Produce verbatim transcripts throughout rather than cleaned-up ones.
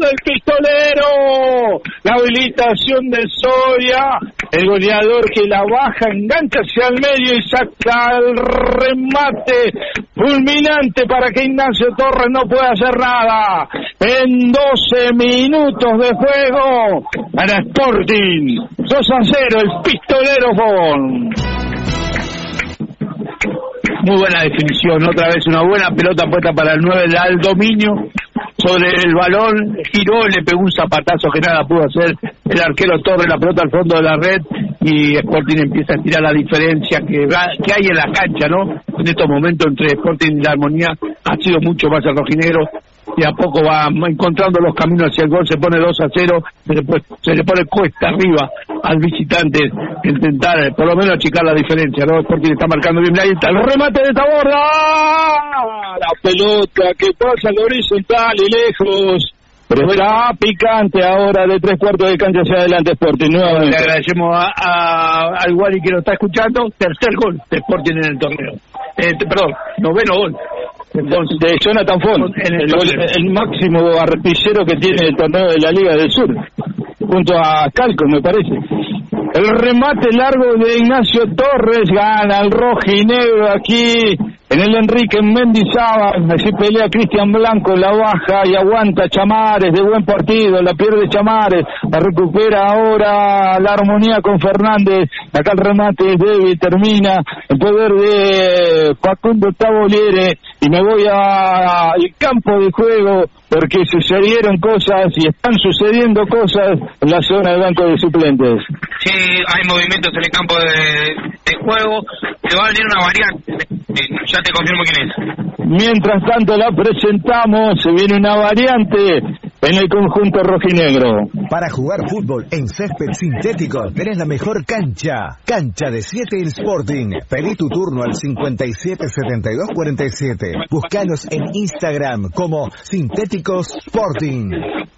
del pistolero. La habilitación de Soria. El goleador que la baja, engancha hacia el medio y saca el remate fulminante para que Ignacio Torres no pueda hacer nada. En doce minutos de juego para Sporting. dos a cero, el pistolero Fogón. Muy buena definición, otra vez una buena pelota puesta para el nueve, da el dominio sobre el balón, giró, le pegó un zapatazo que nada pudo hacer el arquero Torres, la pelota al fondo de la red, y Sporting empieza a tirar la diferencia que, va, que hay en la cancha, ¿no? En estos momentos entre Sporting y la Armonía ha sido mucho más el rojinegro, y a poco va encontrando los caminos hacia el gol, se pone dos a cero, se le, se le pone cuesta arriba al visitante intentar por lo menos achicar la diferencia, ¿no? Sporting está marcando bien, ahí está el remate de Taborda, la pelota que pasa al horizontal y lejos, pero está picante ahora de tres cuartos de cancha hacia adelante Sporting, nuevamente. Le agradecemos a, a, al Wally que lo está escuchando, tercer gol de Sporting en el torneo, eh, perdón, noveno gol de Jonathan Font, el, el, el máximo arpillero que tiene el torneo de la Liga del Sur, junto a Calco, me parece. El remate largo de Ignacio Torres, gana el rojinegro aquí en el Enrique Mendizábal. Así pelea Cristian Blanco, la baja y aguanta Chamares, de buen partido, la pierde Chamares, la recupera ahora la Armonía con Fernández. Acá el remate es débil, termina en poder de Facundo Taboliere, y me voy al campo de juego porque sucedieron cosas y están sucediendo cosas en la zona del banco de suplentes. Sí, hay movimientos en el campo de, de juego, se va a venir una variante, ya te confirmo quién es. Mientras tanto la presentamos, se viene una variante en el conjunto rojinegro. Para jugar fútbol en césped sintético tenés la mejor cancha, cancha de siete el Sporting. Pedí tu turno al cincuenta y siete setenta y dos cuarenta y siete. Búscanos en Instagram como Sintéticos Sporting.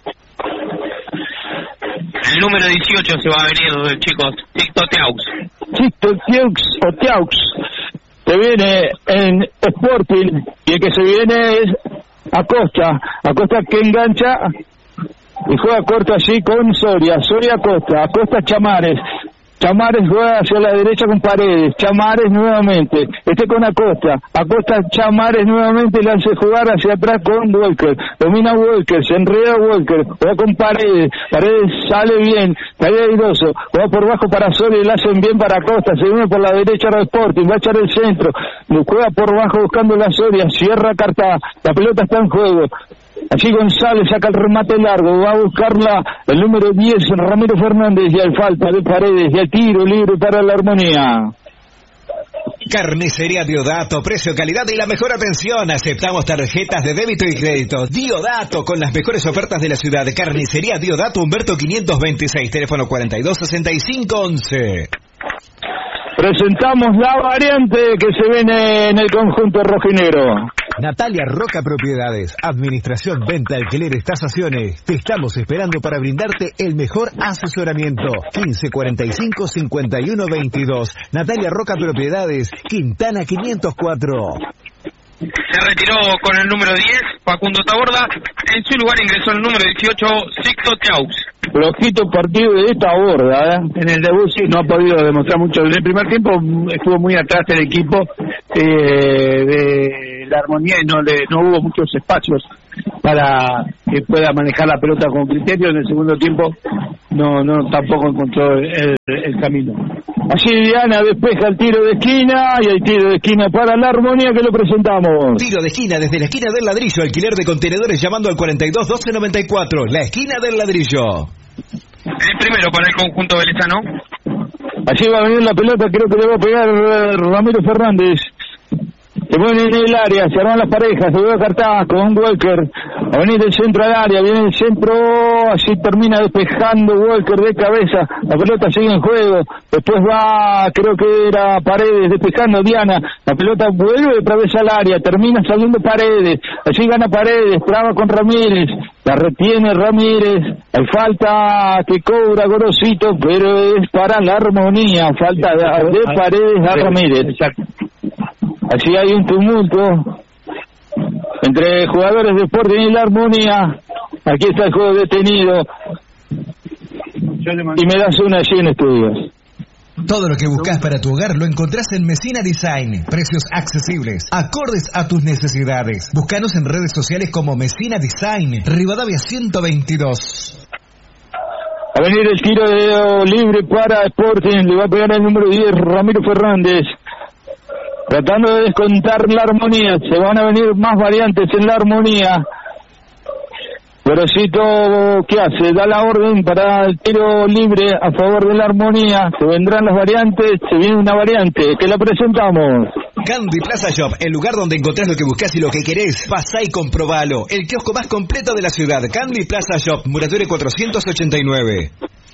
El número dieciocho se va a venir, chicos, Tito Teaux. Tito Teaux o Teaux. Se viene en Sporting, y el que se viene es Acosta. Acosta que engancha y juega corto allí con Soria. Soria Acosta, Acosta Chamares. Chamares juega hacia la derecha con Paredes, Chamares nuevamente, este con Acosta, Acosta Chamares nuevamente, le hace jugar hacia atrás con Walker, domina Walker, se enreda Walker, juega con Paredes, Paredes sale bien, sale airoso, juega por bajo para Soria y le hacen bien para Acosta, se viene por la derecha al Sporting, va a echar el centro, juega por bajo buscando la Soria, cierra Cartá, la pelota está en juego. Allí González saca el remate largo, va a buscarla el número diez, Ramiro Fernández, y al falta de Paredes, y al tiro libre para la Armonía. Carnicería Diodato, precio, calidad y la mejor atención. Aceptamos tarjetas de débito y crédito. Diodato, con las mejores ofertas de la ciudad. Carnicería Diodato, Humberto quinientos veintiséis, teléfono cuarenta y dos sesenta y cinco once. Presentamos la variante que se viene en el conjunto rojinegro. Natalia Roca Propiedades, administración, venta, alquileres, tasaciones. Te estamos esperando para brindarte el mejor asesoramiento. quince cuarenta y cinco cincuenta y uno veintidós. Natalia Roca Propiedades, Quintana quinientos cuatro. Se retiró con el número diez, Facundo Taborda. En su lugar ingresó el número dieciocho, Sixto Teaux. Flojito partido de esta borda, ¿eh? En el debut sí no ha podido demostrar mucho. En el primer tiempo estuvo muy atrás el equipo eh, de la Armonía y no, le, no hubo muchos espacios para que pueda manejar la pelota con criterio. En el segundo tiempo no no tampoco encontró el, el camino. Allí Diana despeja el tiro de esquina y el tiro de esquina para la Armonía que lo presentamos. Tiro de esquina desde la esquina del ladrillo, alquiler de contenedores llamando al cuarenta y dos doce noventa y cuatro. La esquina del ladrillo. El primero para el conjunto velezano. Allí va a venir la pelota, creo que le va a pegar Ramiro Fernández. Se pone en el área, se arman las parejas, se ve a Cartá con Walker, a venir del centro al área, viene el centro, así termina despejando Walker de cabeza, la pelota sigue en juego, después va, creo que era Paredes despejando Diana, la pelota vuelve otra vez al área, termina saliendo Paredes, allí gana Paredes, traba con Ramírez, la retiene Ramírez, hay falta que cobra Gorosito, pero es para la Armonía, falta de, de Paredes a Ramírez. Exacto. Así hay un tumulto entre jugadores de Sporting y la Armonía. Aquí está el juego detenido. Y me das una allí en estudios. Todo lo que buscas para tu hogar lo encontrás en Mesina Design. Precios accesibles, acordes a tus necesidades. Búscanos en redes sociales como Mesina Design, Rivadavia ciento veintidós. A venir el tiro de libre para Sporting. Le va a pegar el número diez, Ramiro Fernández. Tratando de descontar la armonía. Se van a venir más variantes en la armonía. Gorosito, ¿qué hace? Da la orden para el tiro libre a favor de la armonía. Se vendrán las variantes, se viene una variante, que la presentamos. Candy Plaza Shop, el lugar donde encontrás lo que buscás y lo que querés. Pasá y comprobalo. El kiosco más completo de la ciudad. Candy Plaza Shop, Murature cuatrocientos ochenta y nueve.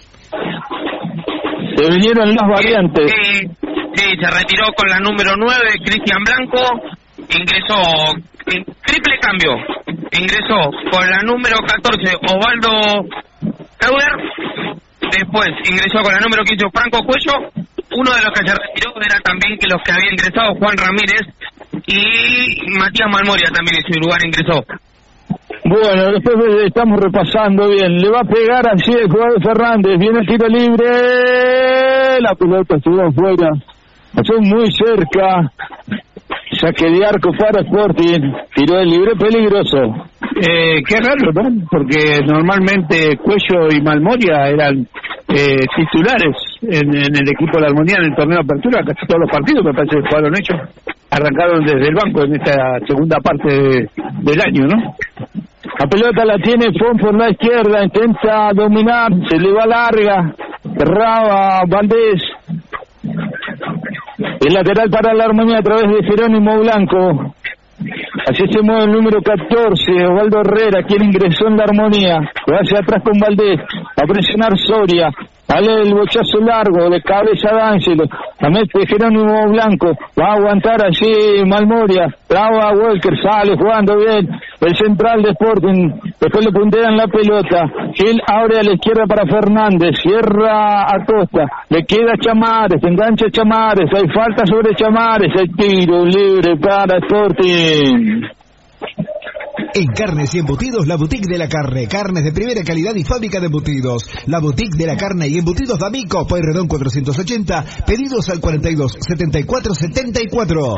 Se vinieron las variantes. Sí, sí, se retiró con la número nueve, Cristian Blanco. Ingresó, en triple cambio. Ingresó con la número catorce, Osvaldo Cauder. Después ingresó con la número quince, Franco Cuello. Uno de los que se retiró era también que los que había ingresado, Juan Ramírez. Y Matías Malmoria también en su lugar ingresó. Bueno, después estamos repasando bien. Le va a pegar así el jugador Fernández. Viene el tiro libre. La pelota se va afuera. Pasó muy cerca. Saque de arco para Sporting. Tiró el libre peligroso. Eh, qué raro, ¿no? Porque normalmente Cuello y Malmoria eran eh, titulares en, en el equipo de la Armonía en el torneo de apertura. Casi todos los partidos me parece que jugaron ellos. Arrancaron desde el banco en esta segunda parte de, del año, ¿no? La pelota la tiene Fon por la izquierda. Intenta dominar. Se le va larga. Cerraba Valdés. El lateral para la Armonía a través de Jerónimo Blanco. Así se mueve el número catorce, Osvaldo Herrera, quien ingresó en la Armonía. Va hacia atrás con Valdés. Va a presionar Soria. Sale el bochazo largo de cabeza D'Angelo. La mete Jerónimo Blanco. Va a aguantar allí Malmoria. Traba a Walker. Sale jugando bien. El central de Sporting. Después le puntean la pelota. Gil abre a la izquierda para Fernández. Cierra Acosta. Le queda Chamares. Engancha Chamares. Hay falta sobre Chamares. El tiro libre para Sporting. En Carnes y Embutidos, la Boutique de la Carne. Carnes de primera calidad y fábrica de embutidos. La Boutique de la Carne y Embutidos D'Amico, Pueyrredón cuatrocientos ochenta. Pedidos al cuarenta y dos, setenta y cuatro, setenta y cuatro.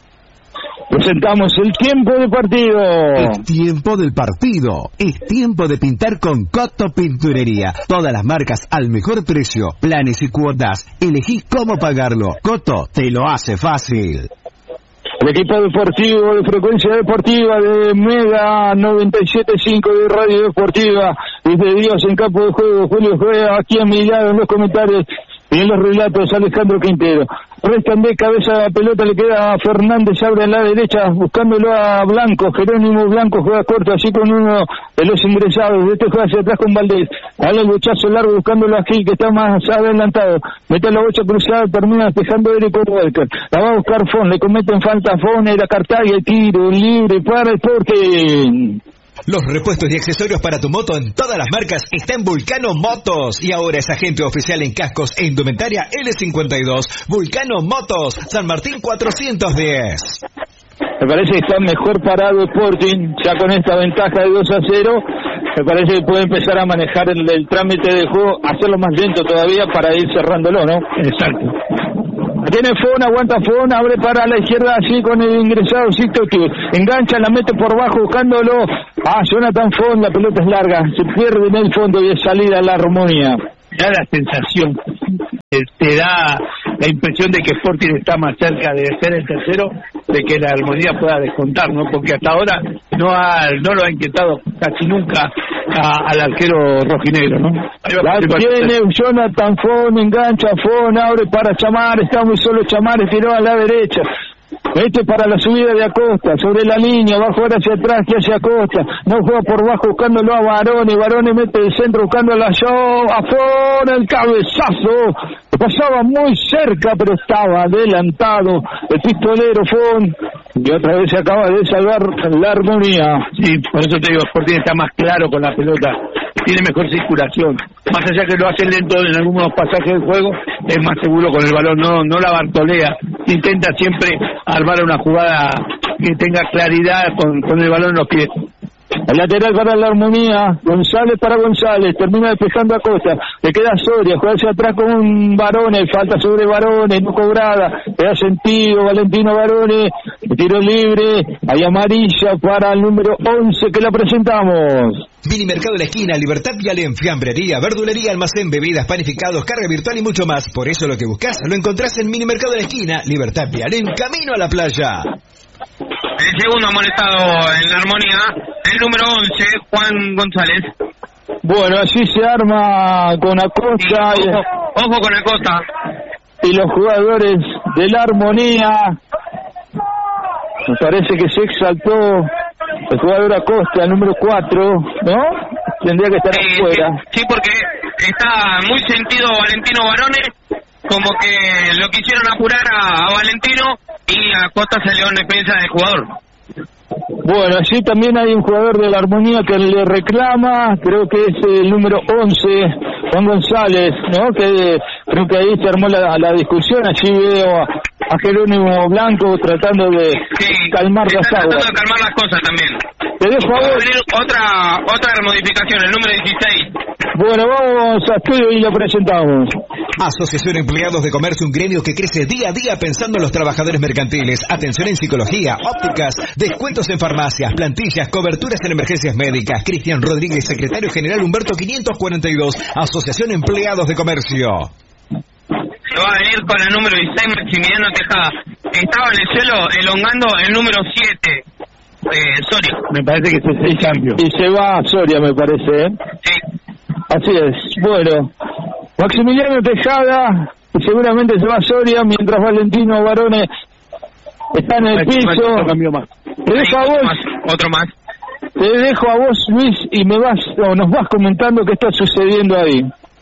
Presentamos el tiempo de partido. Es tiempo del partido. Es tiempo de pintar con Coto Pinturería. Todas las marcas al mejor precio. Planes y cuotas. Elegís cómo pagarlo. Coto te lo hace fácil. El equipo deportivo de Frecuencia Deportiva de Mega noventa y siete punto cinco de Radio Deportiva. Desde Dios en campo de juego. Julio juega aquí a mi lado en los comentarios y en los relatos Alejandro Quintero. Restan de cabeza la pelota, le queda a Fernández, abre a la derecha buscándolo a Blanco. Jerónimo Blanco juega corto así con uno de los ingresados. Este juega hacia atrás con Valdés. Dale el bochazo largo buscándolo a Gil, que está más adelantado. Mete la bocha cruzada, termina despejando Eric Walker. La va a buscar Fon, le cometen falta a Fon, era Cartaglia, tiro libre para el Sporting. Los repuestos y accesorios para tu moto en todas las marcas está en Vulcano Motos. Y ahora es agente oficial en cascos e indumentaria L cincuenta y dos. Vulcano Motos, San Martín cuatrocientos diez. Me parece que está mejor parado Sporting, ya con esta ventaja de dos a cero. Me parece que puede empezar a manejar el, el trámite del juego, hacerlo más lento todavía para ir cerrándolo, ¿no? Exacto. Tiene Fon, aguanta Fon, abre para la izquierda así con el ingresado Sixto, que engancha, la mete por bajo buscándolo. Ah, Jonathan Fon, la pelota es larga, se pierde en el fondo y es salida a la Armonía. Da la sensación, te da la impresión de que Sporting está más cerca de ser el tercero, de que la Armonía pueda descontar, ¿no? Porque hasta ahora no ha, no lo ha intentado casi nunca a, al arquero rojinegro, ¿no? La tiene Jonathan Fon, engancha Fon, abre para Chamares, está muy solo Chamares, tiró a la derecha. Este para la subida de Acosta, sobre la línea, va a jugar hacia atrás, que hacia Acosta, no juega por bajo buscándolo a Barone, Barone mete el centro buscándolo a Yo, a Fon, el cabezazo, pasaba muy cerca pero estaba adelantado el pistolero Fon, y otra vez se acaba de salvar la Armonía. Sí, por eso te digo, Sporting está más claro con la pelota, tiene mejor circulación, más allá que lo hace lento en algunos pasajes del juego, es más seguro con el balón, no, no la bartolea, intenta siempre armar una jugada que tenga claridad con, con el balón en los pies. El lateral para la Armonía, González para González, termina despejando a Costa, le queda Soria, juega hacia atrás con un Barone, falta sobre Barone, no cobrada, le da sentido, Valentino Barone, tiro libre, hay amarilla para el número once que la presentamos. Minimercado de la Esquina, Libertad Vialén, fiambrería, verdulería, almacén, bebidas, panificados, carga virtual y mucho más. Por eso lo que buscas lo encontrás en Minimercado de la Esquina, Libertad Vialén, camino a la playa. El segundo amonestado en la Armonía, el número once, Juan González. Bueno, así se arma con Acosta. Sí, ojo, ojo con Acosta. Y los jugadores de la Armonía. Me parece que se exaltó el jugador Acosta, el número cuatro, ¿no? Tendría que estar sí, afuera. Sí, sí, porque está muy sentido Valentino Barone, como que lo quisieron apurar a, a Valentino y Acosta salió en defensa del jugador. Bueno, allí también hay un jugador de la Armonía que le reclama, creo que es el número once, Juan González, ¿no? Que creo que ahí se armó la, la discusión. Allí veo a, a Jerónimo Blanco tratando de sí, calmar las tratando aguas. de calmar las cosas también. Te dejo a Va a vos. venir otra, otra modificación, el número dieciséis. Bueno, vamos a estudio y lo presentamos. Asociación Empleados de Comercio, un gremio que crece día a día pensando en los trabajadores mercantiles. Atención en psicología, ópticas, descuentos en farmacias, plantillas, coberturas en emergencias médicas. Cristian Rodríguez, secretario general Humberto quinientos cuarenta y dos. Asociación Empleados de Comercio. Se va a venir con el número dieciséis, Maximiliano Tejada. Estaba en el suelo elongando el número siete, eh, Soria. Me parece que es el cambio. Y se va a Soria, me parece, ¿eh? Sí. Así es. Bueno, Maximiliano Tejada, y seguramente se va a Soria, mientras Valentino Barone está en el piso. Te dejo a vos, Otro más. te dejo a vos, Luis, y me vas, o nos vas comentando qué está sucediendo ahí.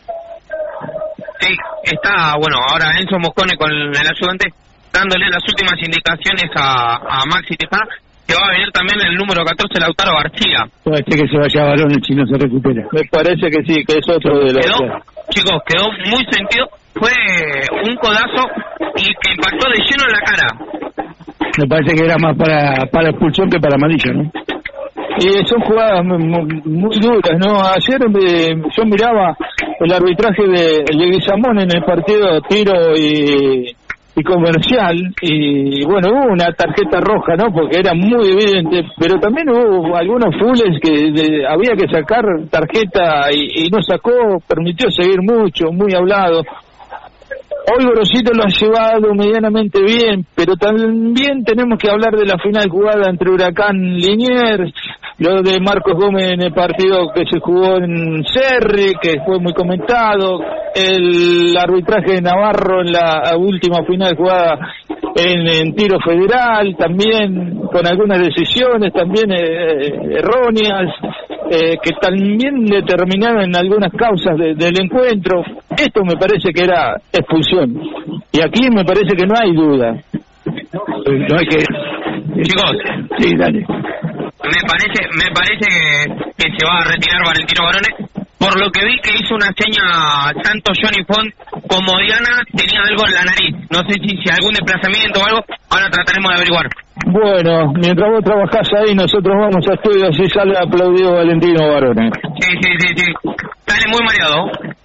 Sí, está, bueno, ahora Enzo Moscone con el ayudante dándole las últimas indicaciones a, a Maxi Tejada, que va a venir también el número catorce, Lautaro García. Puede ser que se vaya a Barone si no se recupera. Me parece que sí, que es otro de los... Quedó, chicos, quedó muy sentido, fue un codazo y que impactó de lleno en la cara. Me parece que era más para, para expulsión que para amarilla, ¿no? Y son jugadas muy, muy duras, ¿no? Ayer eh, yo miraba el arbitraje de Leguizamón en el partido Tiro y, y Comercial, y bueno, hubo una tarjeta roja, ¿no? Porque era muy evidente, pero también hubo algunos fulls que de, había que sacar tarjeta y, y no sacó, permitió seguir mucho, muy hablado. Hoy Gorosito lo ha llevado medianamente bien, pero también tenemos que hablar de la final jugada entre Huracán y Liniers, lo de Marcos Gómez en el partido que se jugó en Cerri, que fue muy comentado, el arbitraje de Navarro en la última final jugada en, en Tiro Federal, también con algunas decisiones también eh, erróneas, eh, que también determinaron algunas causas de, del encuentro. Esto me parece que era expulsión, y aquí me parece que no hay duda. No hay que... Chicos, Sí, dale. me parece me parece que, que se va a retirar Valentino Barone, por lo que vi que hizo una seña tanto Johnny Font como Diana, tenía algo en la nariz, no sé si, si algún desplazamiento o algo, ahora trataremos de averiguar. Bueno, mientras vos trabajás ahí, nosotros vamos a estudio, así sale aplaudido Valentino Barone. Sí, sí, sí, sí, sale muy mareado.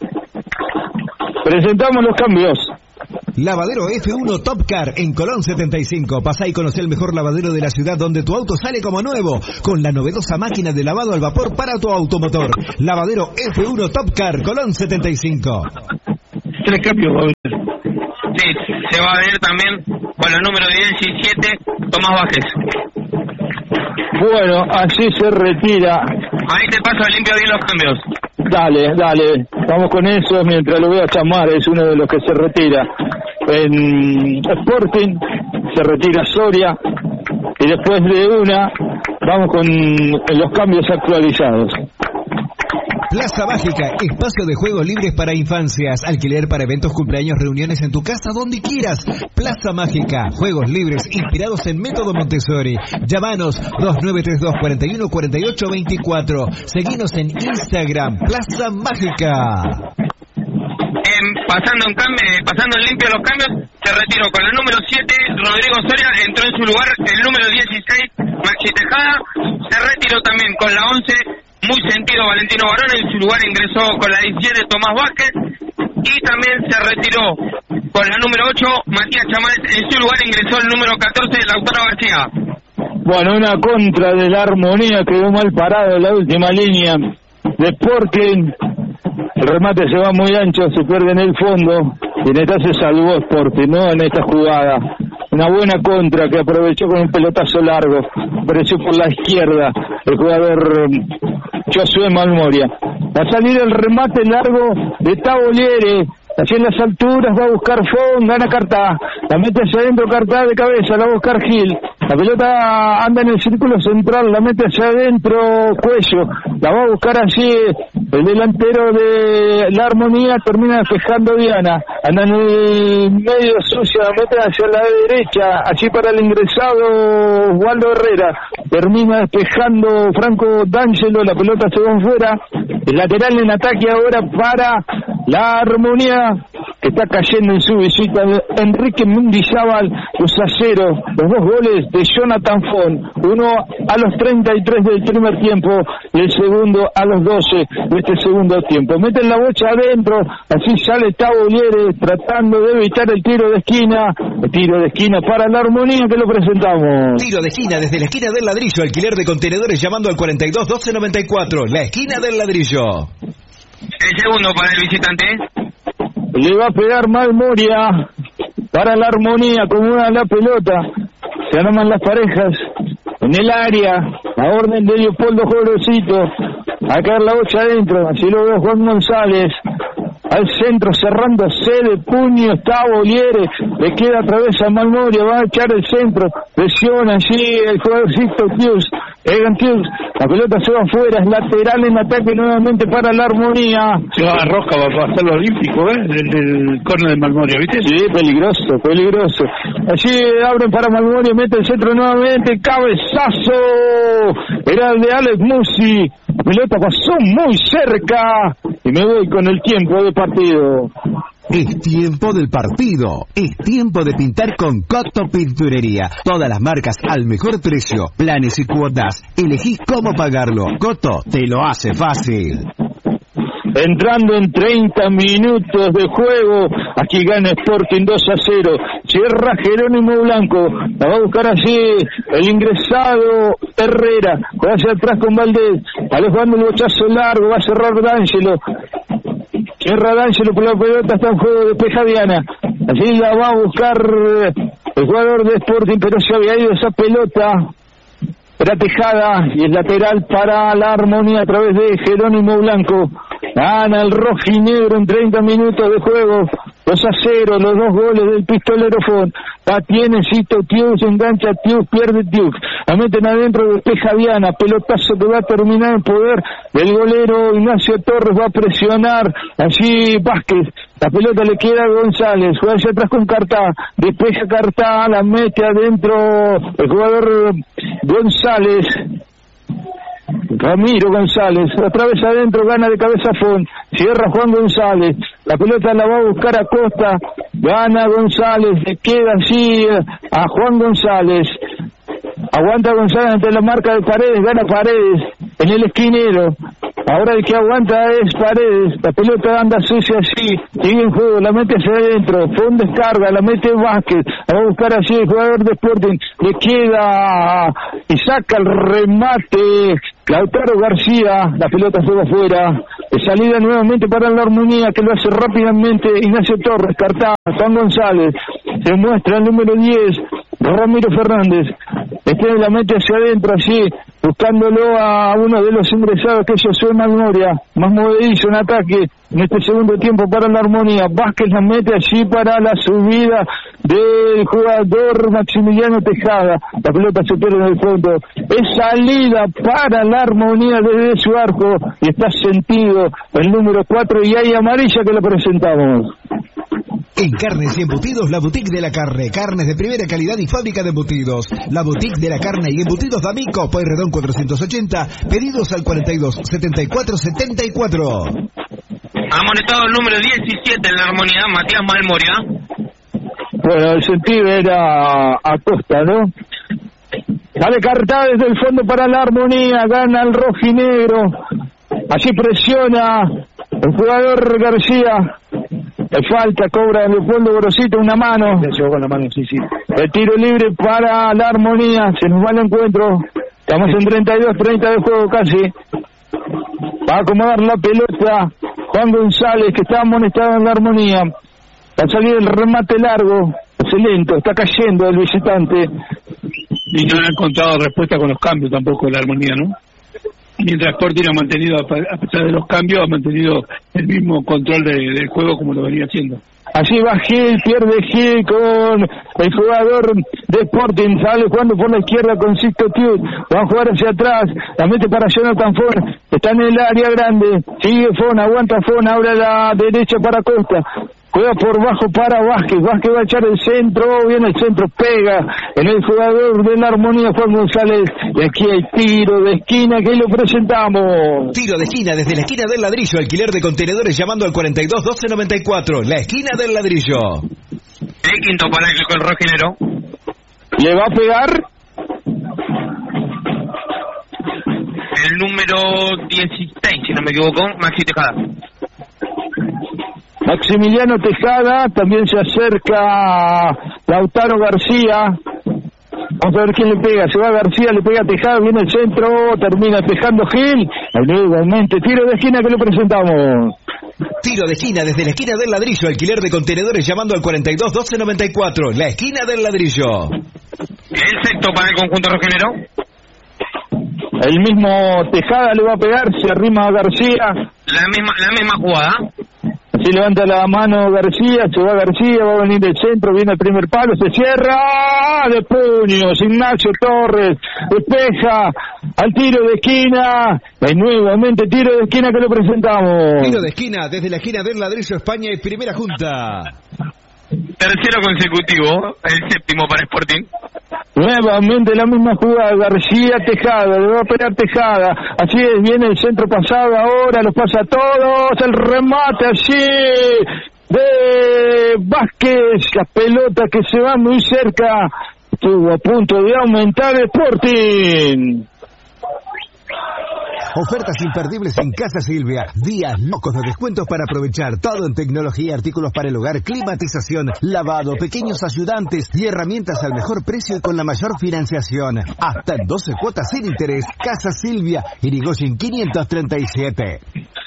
Presentamos los cambios. Lavadero F uno Top Car en Colón setenta y cinco. Pasá y conocé el mejor lavadero de la ciudad, donde tu auto sale como nuevo, con la novedosa máquina de lavado al vapor para tu automotor. Lavadero F uno Top Car, Colón setenta y cinco. Tres cambios va a venir. Sí, se va a venir también con el número diecisiete, Tomás Vázquez. Bueno, así se retira. Ahí te paso limpio bien los cambios. Dale, dale, vamos con eso mientras lo veo a Chamar, es uno de los que se retira. En Sporting se retira Soria, y después de una vamos con los cambios actualizados. Plaza Mágica, espacio de juegos libres para infancias, alquiler para eventos, cumpleaños, reuniones en tu casa, donde quieras. Plaza Mágica, juegos libres inspirados en método Montessori. Llámanos dos nueve tres dos, cuatro uno, cuatro ocho dos cuatro. Seguinos en Instagram, Plaza Mágica. En, pasando en cambio, pasando en limpio los cambios, se retiró con el número siete, Rodrigo Soria, entró en su lugar el número dieciséis, Maxi Tejada. Se retiró también con la once, muy sentido Valentino Barona. En su lugar ingresó con la diecisiete Tomás Vázquez. Y también se retiró con la número ocho Matías Chamales. En su lugar ingresó el número catorce Lautaro García. Bueno, una contra de la Armonía, quedó mal parado en la última línea de Sporting. El remate se va muy ancho, se pierde en el fondo. Y en esta se salvó Sporting, ¿no? En esta jugada. Una buena contra que aprovechó con un pelotazo largo. Apareció por la izquierda el jugador Josué Malmoria. Va a salir el remate largo de Tavoliere. Así en las alturas va a buscar Fon, gana Cartá, la mete hacia adentro Cartá de cabeza, la va a buscar Gil, la pelota anda en el círculo central, la mete hacia adentro Cuello, la va a buscar así el delantero de la Armonía, termina despejando Diana, anda en el medio sucio, la mete hacia la derecha, así para el ingresado Waldo Herrera, termina despejando Franco D'Angelo, la pelota se va fuera, el lateral en ataque ahora para la Armonía, que está cayendo en su visita. Enrique Mendizábal, dos a cero, los dos goles de Jonathan Fon, uno a los treinta y tres del primer tiempo y el segundo a los doce de este segundo tiempo. Meten la bocha adentro, así sale Tavoliere tratando de evitar el tiro de esquina, el tiro de esquina para la Armonía que lo presentamos. Tiro de esquina desde la esquina del Ladrillo, alquiler de contenedores llamando al cuarenta y dos doce noventa y cuatro, la esquina del Ladrillo. El segundo para el visitante. Le va a pegar Malmoria para la Armonía, como una la pelota. Se arman las parejas en el área, a orden de Leopoldo Jorosito. A caer la bocha adentro, así lo ve Juan González. Al centro, cerrándose de puño, está Tavoliere, le queda a través a Malmoria, va a echar el centro, presiona allí el jugadorcito Tius, Egan Tius, la pelota se va afuera, es lateral en ataque nuevamente para la Armonía. Se va a Rosca, va a hacer lo olímpico, ¿eh? Del, del córner de Malmoria, ¿viste? Sí, peligroso, peligroso. Allí abren para Malmoria, mete el centro nuevamente, cabezazo, era el de Alex Musi. La pelota pasó muy cerca y me voy con el tiempo de partido. Es tiempo del partido. Es tiempo de pintar con Coto Pinturería. Todas las marcas al mejor precio, planes y cuotas. Elegí cómo pagarlo. Coto te lo hace fácil. Entrando en treinta minutos de juego, aquí gana Sporting dos a cero, cierra Jerónimo Blanco, la va a buscar así el ingresado Herrera, va hacia atrás con Valdés, alejando el bochazo largo, va a cerrar D'Angelo, cierra D'Angelo por la pelota, está en juego, despeja Diana, así la va a buscar el jugador de Sporting, pero se había ido esa pelota. Era Tejada y el lateral para la Armonía a través de Jerónimo Blanco. Gana el rojinegro en treinta minutos de juego. dos a cero, los dos goles del pistolero Fon. La tiene Cito Tius, engancha Tius, pierde Tius. La meten adentro, despeja Diana. Pelotazo que va a terminar en poder del golero Ignacio Torres. Va a presionar allí Vázquez. La pelota le queda a González, juega hacia atrás con Cartá, despeja Cartá, la mete adentro el jugador González, Ramiro González, otra vez adentro, gana de cabeza Fon, cierra Juan González, la pelota la va a buscar a Costa, gana González, le queda así a Juan González, aguanta González ante la marca de Paredes, gana Paredes en el esquinero. Ahora el que aguanta es Paredes, la pelota anda sucia así, sigue en juego, la mete hacia adentro, Fon descarga, la mete Vázquez, la va a buscar así el jugador de Sporting, le queda y saca el remate Lautaro García, la pelota se va afuera, de salida nuevamente para la Armonía que lo hace rápidamente Ignacio Torres, Cartá, Juan González, se muestra el número diez, Ramiro Fernández, este la mete hacia adentro así, buscándolo a uno de los ingresados que es Josué Malmoria, más movedizo en ataque en este segundo tiempo para la Armonía. Vázquez la mete allí para la subida del jugador Maximiliano Tejada, la pelota se pierde en el fondo, es salida para la Armonía desde su arco y está sentido el número cuatro y hay amarilla que le presentamos. En Carnes y Embutidos, la Boutique de la Carne. Carnes de primera calidad y fábrica de embutidos. La Boutique de la Carne y Embutidos D'Amico, Pueyrredón cuatrocientos ochenta. Pedidos al cuarenta y dos setenta y cuatro setenta y cuatro. Amonestado el número diecisiete en la Armonía, Matías Malmoria. Bueno, el sentido era Acosta, ¿no? Sale cartada desde el fondo para la Armonía, gana el rojinegro. Así presiona el jugador García. Le falta, cobra Leopoldo Gorosito una mano. Se llegó con la mano, sí, sí. El tiro libre para la Armonía. Se nos va el encuentro. Estamos en treinta y dos treinta de juego casi. Va a acomodar la pelota Juan González, que está amonestado en la Armonía. Va a salir el remate largo. Excelente, está cayendo el visitante. Y no han encontrado respuesta con los cambios tampoco la Armonía, ¿no? Mientras Sporting ha mantenido, a pesar de los cambios, ha mantenido el mismo control de, del juego como lo venía haciendo. Así va Gil, pierde Gil con el jugador de Sporting, sale jugando por la izquierda con Sisto Tiut, va a jugar hacia atrás, la mete para Jonathan Fon, está en el área grande, sigue Fon, aguanta Fon, abre a la derecha para Costa, juega por bajo para Vázquez, Vázquez va a echar el centro, viene el centro, pega en el jugador de la Armonía, Juan González, y aquí hay tiro de esquina que lo presentamos. Tiro de esquina desde la esquina del Ladrillo, alquiler de contenedores llamando al cuarenta y dos doce noventa y cuatro, la esquina del Ladrillo. El quinto para el, el rojinegro. ¿Le va a pegar? El número dieciséis, si no me equivoco, Maxi Tejada. Maximiliano Tejada, también se acerca Lautaro García. Vamos a ver quién le pega, se va García, le pega a Tejada, viene el centro, termina dejando Gil. Nuevamente, tiro de esquina que lo presentamos. Tiro de esquina desde la esquina del Ladrillo, alquiler de contenedores llamando al cuarenta y dos doce noventa y cuatro, la esquina del Ladrillo. El sexto para el conjunto rojinegro. El mismo Tejada le va a pegar, se arrima a García. La misma, la misma jugada. Se levanta la mano García, se va García, va a venir del centro, viene el primer palo, se cierra de puños, Ignacio Torres, despeja al tiro de esquina, y nuevamente tiro de esquina que lo presentamos. Tiro de esquina desde la esquina del Ladrillo, España y primera junta. Tercero consecutivo, el séptimo para Sporting. Nuevamente la misma jugada, García Tejada, le va a pegar Tejada, así es, viene el centro pasado ahora, los pasa a todos, el remate así de Vázquez, la pelota que se va muy cerca, estuvo a punto de aumentar Sporting. Ofertas imperdibles en Casa Silvia. Días locos de descuentos para aprovechar. Todo en tecnología, artículos para el hogar, climatización, lavado, pequeños ayudantes y herramientas al mejor precio y con la mayor financiación. Hasta en doce cuotas sin interés. Casa Silvia, Irigoyen quinientos treinta y siete.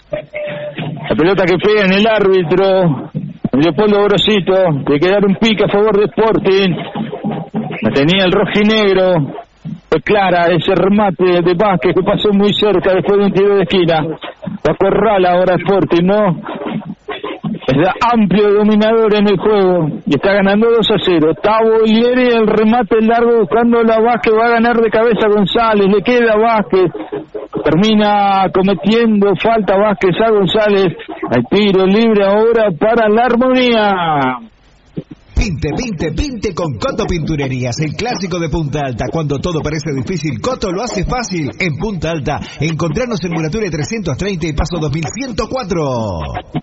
La pelota que pega en el árbitro, Leopoldo Gorosito, de quedar un pique a favor de Sporting. La tenía el rojinegro. Fue clara ese remate de Vázquez que pasó muy cerca después de un tiro de esquina. La corrala ahora Sporting, ¿no? Es amplio dominador en el juego y está ganando dos a cero. Tavolieri, el remate largo buscando la Vázquez, va a ganar de cabeza González, le queda Vázquez, termina cometiendo falta Vázquez a González. Hay tiro libre ahora para la Armonía. Pinte, pinte, pinte con Coto Pinturerías, el clásico de Punta Alta. Cuando todo parece difícil, Coto lo hace fácil. En Punta Alta, encontrarnos en Murature trescientos treinta y Paso dos mil ciento cuatro.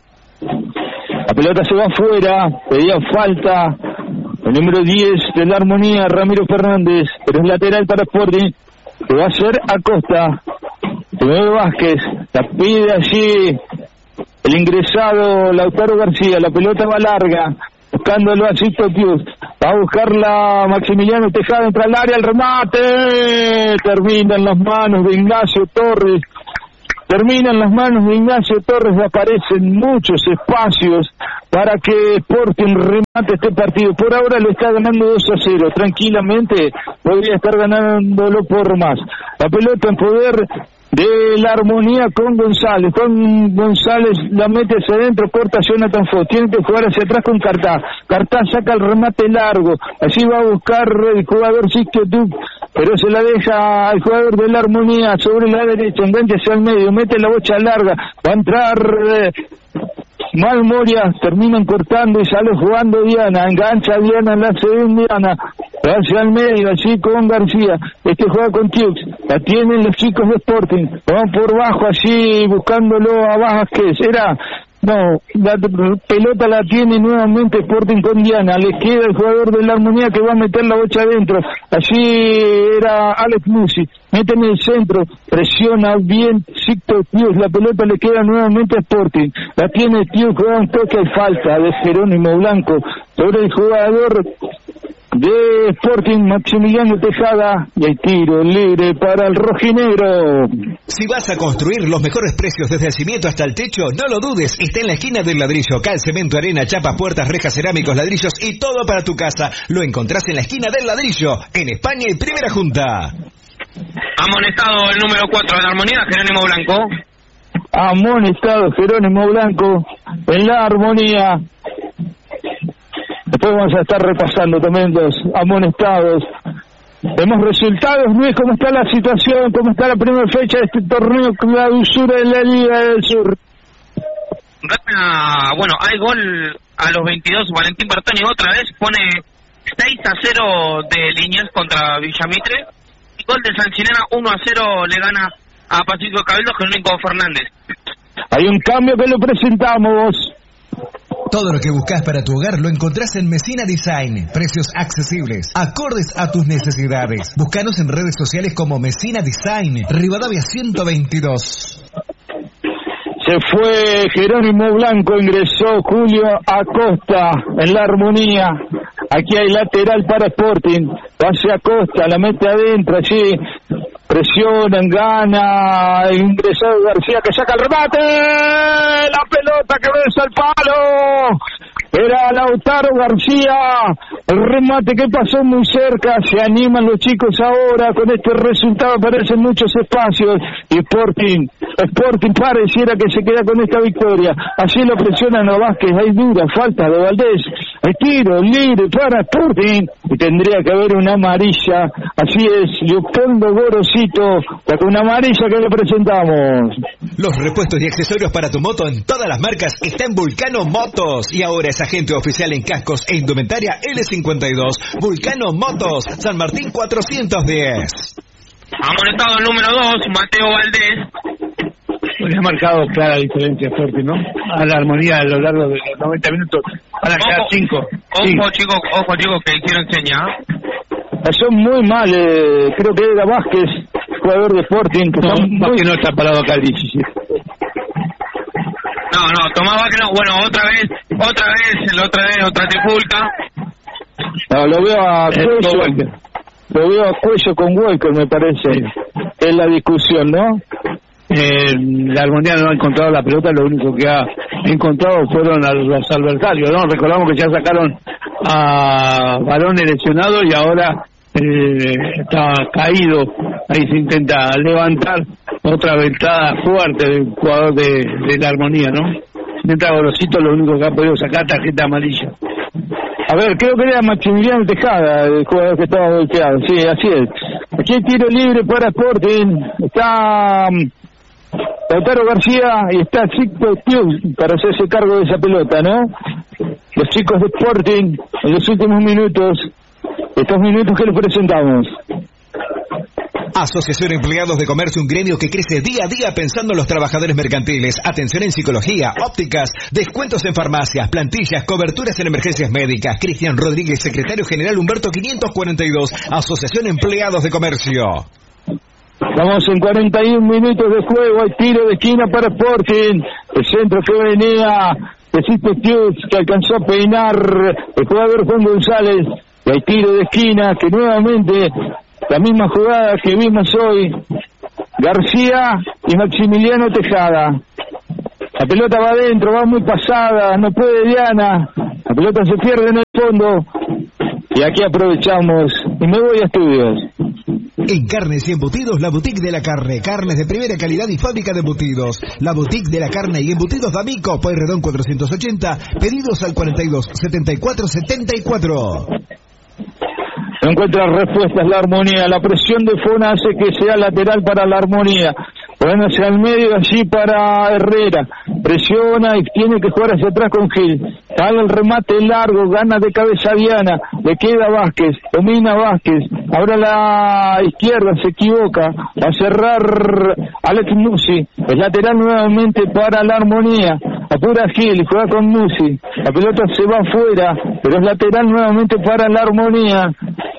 La pelota se va afuera, pedía falta el número diez de la Armonía, Ramiro Fernández, pero es lateral para Sporting, que va a ser Acosta. Se mueve Vázquez, la pide allí el ingresado Lautaro García, la pelota va larga, buscándolo a Sisto Tius, va a buscarla Maximiliano Tejada, entra al área, el remate, termina en las manos de Ignacio Torres, termina en las manos de Ignacio Torres, aparecen muchos espacios para que Sporting remate este partido. Por ahora lo está ganando dos a cero, tranquilamente podría estar ganándolo por más. La pelota en poder de la Armonía con González. Con González la mete hacia adentro, corta Jonathan Fo. Tiene que jugar hacia atrás con Cartá. Cartá saca el remate largo. Así va a buscar el jugador Sisto Tiut, pero se la deja al jugador de la Armonía sobre la derecha. Engancha hacia el medio, mete la bocha larga. Va a entrar eh, Mal Moria, terminan cortando y sale jugando Diana. Engancha Diana en la segunda Diana. Hacia el medio, así con García. Este juega con Tiux. La tienen los chicos de Sporting. Van por bajo, así buscándolo a Vázquez. Era No, la pelota la tiene nuevamente Sporting con Diana, le queda el jugador de la Armonía que va a meter la bocha adentro, allí era Alex Musi, mete en el centro, presiona bien Sixto Tius, la pelota le queda nuevamente a Sporting, la tiene Tius, juega un toque de falta de Jerónimo Blanco sobre el jugador de Sporting, Maximiliano Tejada, y hay tiro libre para el rojinegro. Si vas a construir los mejores precios desde el cimiento hasta el techo, no lo dudes, está en la esquina del ladrillo, cal, cemento, arena, chapas, puertas, rejas, cerámicos, ladrillos y todo para tu casa. Lo encontrás en la esquina del ladrillo, en España y Primera Junta. Amonestado el número cuatro de la Armonía, Jerónimo Blanco. Amonestado Jerónimo Blanco en la Armonía. Después vamos a estar repasando también los amonestados. Vemos resultados, Luis, cómo está la situación, cómo está la primera fecha de este torneo clausura de la Liga del Sur. Gana, bueno, hay gol a los veintidós, Valentín Bertoni otra vez pone seis a cero de Liniers contra Villamitre, y gol de Sancinena uno a cero le gana a Pacífico Cabildo Jerónimo Fernández. Hay un cambio que lo presentamos. Todo lo que buscas para tu hogar lo encontrás en Messina Design. Precios accesibles, acordes a tus necesidades. Búscanos en redes sociales como Messina Design, Rivadavia ciento veintidós. Se fue Jerónimo Blanco, ingresó Julio Acosta en la Armonía. Aquí hay lateral para Sporting. Pase Acosta, la mete adentro, allí presionan, gana, ingresó García que saca el remate, la pelota que besa el palo, era Lautaro García, el remate que pasó muy cerca, se animan los chicos ahora, con este resultado aparecen muchos espacios, y Sporting, Sporting pareciera que se queda con esta victoria, así lo presionan a Vázquez, hay dura falta de Valdés, el tiro libre para Sporting, y tendría que haber una amarilla, así es, Leopoldo Gorosito, con una amarilla que le presentamos. Los repuestos y accesorios para tu moto en todas las marcas está en Vulcano Motos, y ahora es agente oficial en cascos e indumentaria L cincuenta y dos, Vulcano Motos, San Martín cuatrocientos diez. Amonestado el número dos, Mateo Valdés. Pues ha marcado clara diferencia fuerte, ¿no? A la Armonía a lo largo de los noventa minutos. Van a quedar cinco. Ojo, sí. chicos, ojo, chicos, que hicieron señal. Son muy mal, eh, creo que era Vázquez, jugador de Sporting. Que no, muy... Vázquez no está parado acá el diecisiete. No, no, tomaba que no. Bueno, otra vez, otra vez, la otra vez, otra trifulca. No, lo veo a Cuello, lo veo a Cuello con Walker, me parece. Sí. Es la discusión, ¿no? Eh, la Armonía no ha encontrado la pelota, lo único que ha encontrado fueron a los adversarios, ¿no? Recordamos que ya sacaron a Varones lesionados y ahora eh, está caído, ahí se intenta levantar otra ventada fuerte del jugador de, de la Armonía, ¿no? Mientras Gorosito lo único que ha podido sacar tarjeta amarilla. A ver, creo que era Maximiliano Tejada, el jugador que estaba golpeado, sí, así es. Aquí hay tiro libre para Sporting, está um, Lautaro García y está Sixto Tius para hacerse cargo de esa pelota, ¿no? Los chicos de Sporting en los últimos minutos, estos minutos que les presentamos. Asociación Empleados de Comercio, un gremio que crece día a día pensando en los trabajadores mercantiles. Atención en psicología, ópticas, descuentos en farmacias, plantillas, coberturas en emergencias médicas. Cristian Rodríguez, secretario general Humberto quinientos cuarenta y dos, Asociación Empleados de Comercio. Vamos en cuarenta y un minutos de juego, hay tiro de esquina para Sporting, el centro que venía de Sixto Tius, que alcanzó a peinar el jugador Juan González, y hay tiro de esquina que nuevamente... La misma jugada que vimos hoy, García y Maximiliano Tejada. La pelota va adentro, va muy pasada, no puede Diana. La pelota se pierde en el fondo. Y aquí aprovechamos y me voy a estudios. En Carnes y Embutidos, la Boutique de la Carne. Carnes de primera calidad y fábrica de embutidos. La Boutique de la Carne y Embutidos D'Amico, Pueyrredón cuatrocientos ochenta. Pedidos al cuarenta y dos, setenta y cuatro, setenta y cuatro. No encuentra respuestas la Armonía, la presión de Fona hace que sea lateral para la Armonía, bueno, hacia el medio allí para Herrera, presiona y tiene que jugar hacia atrás con Gil, sale el remate largo, gana de cabeza Diana, le queda Vázquez, domina Vázquez, ahora la izquierda se equivoca, va a cerrar Alex Musi, el lateral nuevamente para la Armonía, apura Gil, juega con Musi, la pelota se va afuera, pero es lateral nuevamente para la Armonía,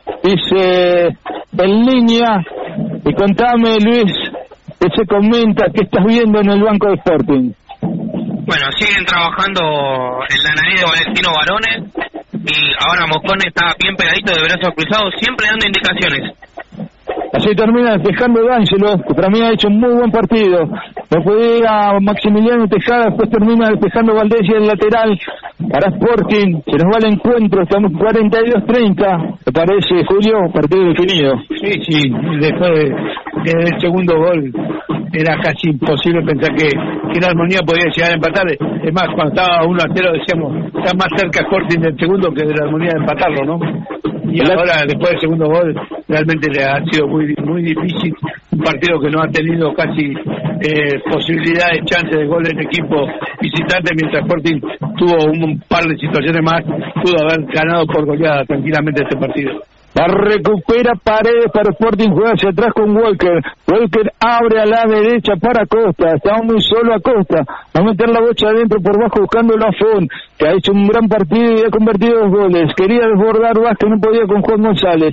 dice en línea, y contame Luis, que se comenta, ¿qué estás viendo en el banco de Sporting? Bueno, siguen trabajando en la nariz de Valentino Varones, y ahora Moscone está bien pegadito de brazos cruzados, siempre dando indicaciones. Así termina despejando D'Angelo, que para mí ha hecho un muy buen partido. No puede ir a Maximiliano Tejada, después termina despejando Valdés y el lateral para Sporting. Se nos va el encuentro, estamos cuarenta y dos treinta. ¿Te parece, Julio? Partido definido. Sí, sí, después de, del segundo gol era casi imposible pensar que, que la Armonía podía llegar a empatar. Es más, cuando estaba uno a cero decíamos, está más cerca Sporting del segundo que de la Armonía de empatarlo, ¿no? Y ahora, después del segundo gol, realmente le ha sido muy muy difícil. Un partido que no ha tenido casi eh, posibilidades, chances de gol en equipo visitante, mientras Sporting tuvo un, un par de situaciones más, pudo haber ganado por goleada tranquilamente este partido. La recupera Paredes para Sporting, juega hacia atrás con Walker. Walker abre a la derecha para Costa, estaba muy solo a Costa. Va a meter la bocha adentro por bajo buscando a Lafón, que ha hecho un gran partido y ha convertido dos goles. Quería desbordar Vázquez, no podía con Juan González.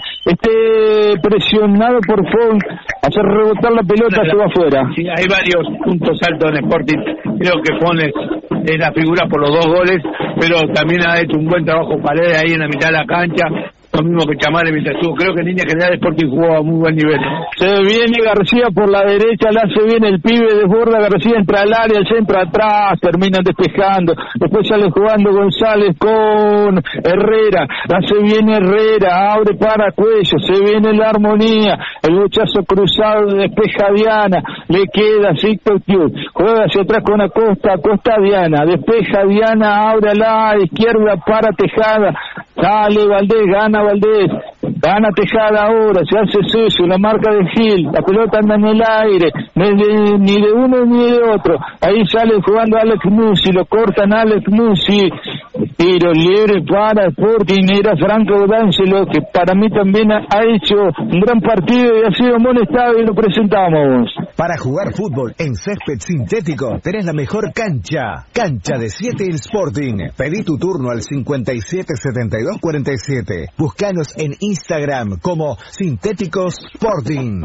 Este presionado por Fon, hace rebotar la pelota, se va afuera. Sí, hay varios puntos altos en Sporting. Creo que Fon es, es la figura por los dos goles, pero también ha hecho un buen trabajo Paredes ahí en la mitad de la cancha. Lo mismo que Chamare mientras estuvo. Creo que en línea general Sporting jugó a muy buen nivel. Se viene García por la derecha, la hace bien el pibe, desborda García, entra al área, el centro atrás, terminan despejando. Después sale jugando González con Herrera, la hace bien Herrera, abre para Cuello, se viene la Armonía, el bochazo cruzado, despeja Diana, le queda Víctor Club, juega hacia atrás con Acosta, Acosta Diana, despeja Diana, abre a la izquierda para Tejada, sale Valdés, gana Valdés, gana Tejada ahora, se hace sucio, la marca de Gil, la pelota anda en el aire, ni de, ni de uno ni de otro, ahí sale jugando Alex Musi, lo cortan Alex Musi, tiro libre para Sporting, era Franco D'Angelo, que para mí también ha, ha hecho un gran partido y ha sido molestado y lo presentamos. Para jugar fútbol en césped sintético tenés la mejor cancha, cancha de siete el Sporting. Pedí tu turno al cincuenta y siete setenta y dos cuarenta y siete. Búscanos en Instagram como Sintéticos Sporting.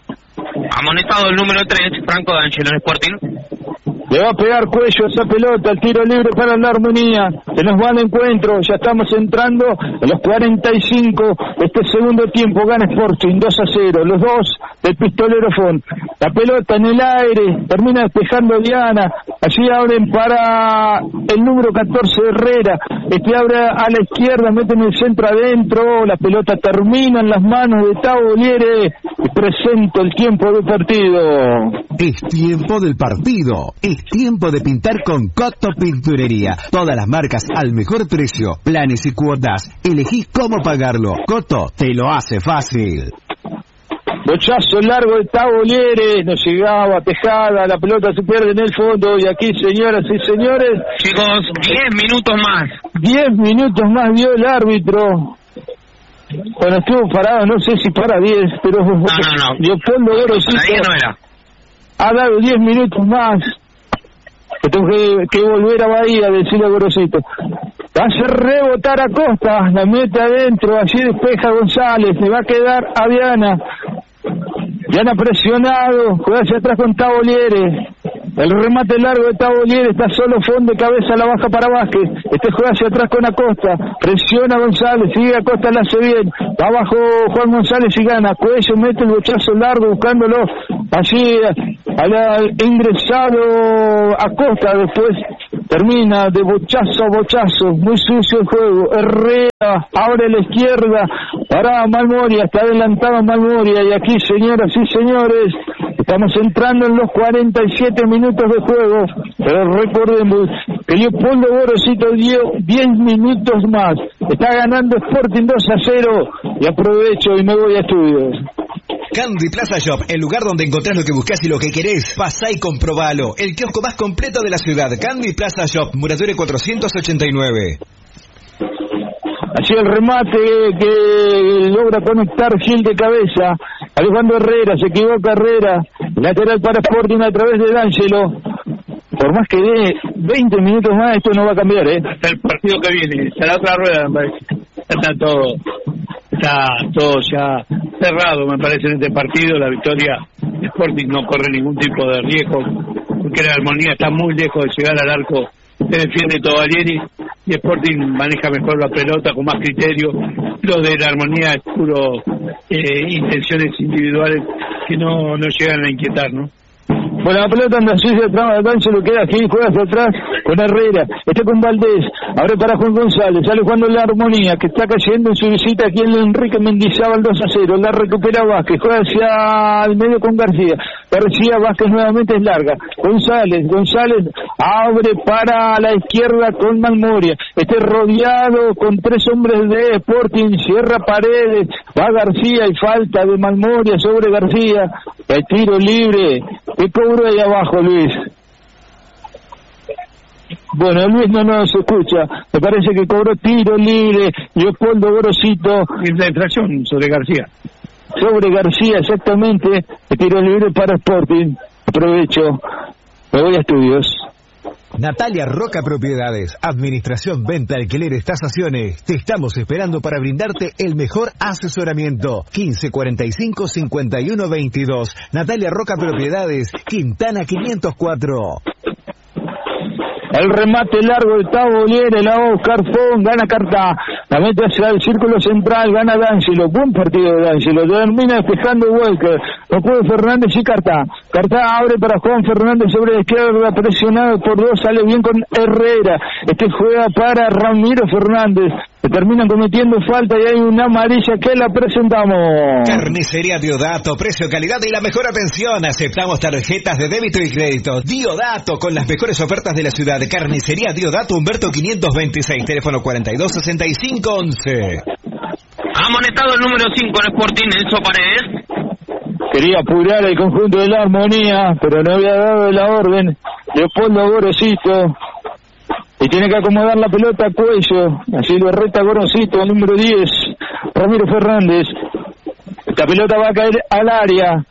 Amonestado el número tres, Franco D'Angelo en Sporting. Le va a pegar Cuello esa pelota, el tiro libre para la Armonía. Se nos va al encuentro, ya estamos entrando en los cuarenta y cinco. Este segundo tiempo gana Sporting dos a cero. Los dos del pistolero Font. La pelota en el aire, termina despejando Diana. Allí abren para el número catorce Herrera. Este abre a la izquierda, meten el centro adentro. La pelota termina en las manos de Tavo Liere. Y presento el tiempo del partido. Es tiempo del partido. Es tiempo de pintar con Coto Pinturería. Todas las marcas al mejor precio, planes y cuotas. Elegís cómo pagarlo. Coto te lo hace fácil. Bochazo largo de Tavo Liere, no llegaba Tejada, la pelota se pierde en el fondo y aquí, señoras y señores, chicos, diez minutos más. diez minutos más dio el árbitro. Bueno, estuvo parado, no sé si para diez, pero no, no, no. Leopoldo Gorosito para diez no era. Ha dado diez minutos más. Que tengo que, que volver a Bahía, decirle a Gorosito. Hace rebotar a Costa, la mete adentro, allí despeja González, le va a quedar a Diana. Diana presionado, juega hacia atrás con Tavo Liere. El remate largo de Tavo Liere, está solo fondo de cabeza, la baja para Vázquez. Este juega hacia atrás con Acosta, presiona a González, sigue Acosta, la hace bien. Va abajo Juan González y gana. Cuello mete el bochazo largo buscándolo. Allí al ingresado Acosta, después termina de bochazo a bochazo, muy sucio el juego. Herrera abre la izquierda para Malmoria, está adelantado Malmoria. Y aquí, señoras y señores, estamos entrando en los cuarenta y siete minutos de juego, pero recordemos que Leopoldo Gorosito dio diez minutos más. Está ganando Sporting dos a cero y aprovecho y me voy a estudios. Candy Plaza Shop, el lugar donde encontrás lo que buscás y lo que querés. Pasá y comprobalo. El kiosco más completo de la ciudad. Candy Plaza Shop, Muratori cuatrocientos ochenta y nueve. Así el remate que logra conectar Gil de cabeza. Alejandro Herrera, se equivoca Herrera. Lateral para Sporting a través de D'Angelo. por más que dé veinte minutos más, esto no va a cambiar, ¿eh? Hasta el partido que viene, hasta la otra rueda, me parece. Está todo, está todo ya cerrado, me parece, en este partido. La victoria de Sporting no corre ningún tipo de riesgo, porque la Armonía está muy lejos de llegar al arco. Se defiende Tovaglieri y Sporting maneja mejor la pelota con más criterio. Lo de la Armonía es puro eh, intenciones individuales que no, no llegan a inquietar, ¿no? Bueno, la pelota anda sucia, trama de cancha, lo queda Gil, juega hacia atrás con Herrera, está con Valdés, abre para Juan González, sale jugando la Armonía, que está cayendo en su visita aquí en Enrique Mendizábal dos a cero, la recupera Vázquez, juega hacia el medio con García, García, Vázquez nuevamente es larga, González, González abre para la izquierda con Malmoria, este rodeado con tres hombres de Sporting, cierra Paredes, va García y falta de Malmoria sobre García, el tiro libre. ¿Qué cobro ahí abajo, Luis? Bueno, Luis no nos escucha. Me parece que cobró tiro libre. Leopoldo Gorosito. Es la infracción sobre García. Sobre García, exactamente. El tiro libre para Sporting. Aprovecho. Me voy a estudios. Natalia Roca Propiedades, Administración, Venta, Alquileres, Tasaciones. Te estamos esperando para brindarte el mejor asesoramiento. quince cuarenta y cinco, cincuenta y uno veintidós. Natalia Roca Propiedades, Quintana quinientos cuatro. El remate largo de Tabogliere, la va a buscar Fon, gana Cartá, la mete hacia el círculo central, gana D'Angelo, buen partido de D'Angelo, termina despejando Walker, no puede Fernández y Cartá, Cartá abre para Juan Fernández sobre la izquierda, presionado por dos, sale bien con Herrera, este juega para Ramiro Fernández, que terminan cometiendo falta y hay una amarilla que la presentamos. Carnicería Diodato, precio, calidad y la mejor atención. Aceptamos tarjetas de débito y crédito. Diodato, con las mejores ofertas de la ciudad. Carnicería Diodato, Humberto quinientos veintiséis, teléfono cuarenta y dos sesenta y cinco once. Amonestado el número cinco en Sporting, Enzo Paredes. Quería apurar el conjunto de la Armonía, pero no había dado la orden. Leopoldo Gorosito. Y tiene que acomodar la pelota a cuello. Así lo reta Gorosito, el número diez, Ramiro Fernández. Esta pelota va a caer al área.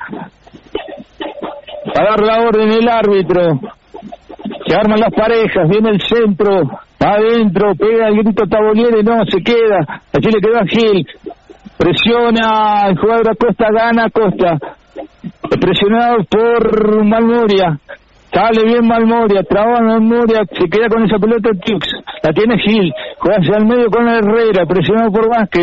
Va a dar la orden el árbitro. Se arman las parejas, viene el centro, va adentro, pega el grito Tabogliere, no, se queda. Así le quedó a Gil. Presiona el jugador Acosta, gana Acosta. Presionado por Malmoria. Sale bien Malmoria, traba Malmoria, se queda con esa pelota Tiux, la tiene Gil, juega hacia el medio con Herrera, presionado por Vázquez.